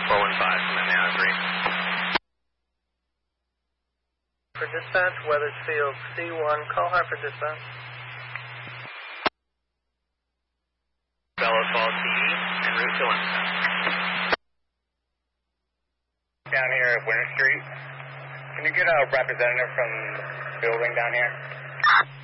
from Indiana 3. For dispatch, Weathersfield C1, call Hartford dispatch. Bellows Falls CE, en route to Winston. Down here at Winter Street, can you get a representative from the building down here?